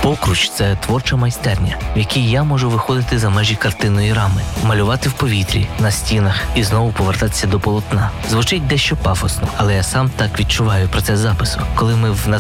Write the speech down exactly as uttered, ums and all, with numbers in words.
Покруч – це творча майстерня, в якій я можу виходити за межі картинної рами, малювати в повітрі, на стінах і знову повертатися до полотна. Звучить дещо пафосно, але я сам так відчуваю процес запису. Коли ми в